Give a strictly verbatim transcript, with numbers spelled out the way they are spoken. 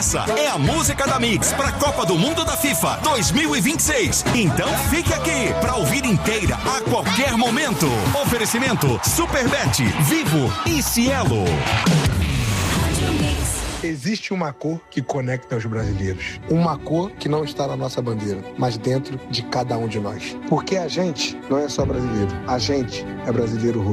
Essa é a música da Mix pra Copa do Mundo da FIFA dois mil e vinte e seis. Então fique aqui pra ouvir inteira a qualquer momento. Oferecimento Superbet, Vivo e Cielo. Existe uma cor que conecta os brasileiros. Uma cor que não está na nossa bandeira, mas dentro de cada um de nós. Porque a gente não é só brasileiro. A gente é brasileiro roots.